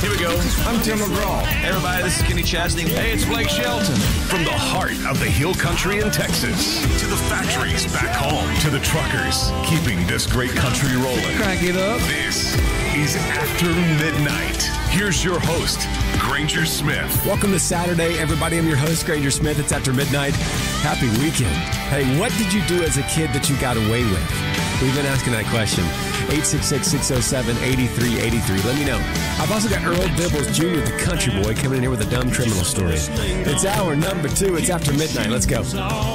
Here we go. I'm Tim McGraw. Hey, everybody, this is Kenny Chesney. Hey, it's Blake Shelton. From the heart of the Hill Country in Texas to the factories back home to the truckers, keeping this great country rolling. Crank it up. This is After Midnight. Here's your host, Granger Smith. Welcome to Saturday, everybody. I'm your host, Granger Smith. It's After Midnight. Happy weekend. Hey, what did you do as a kid that you got away with? We've been asking that question. 866-607-8383. Let me know. I've also got Earl Dibbles Jr., the country boy, coming in here with a dumb criminal story. It's hour number 2. It's After Midnight. Let's go.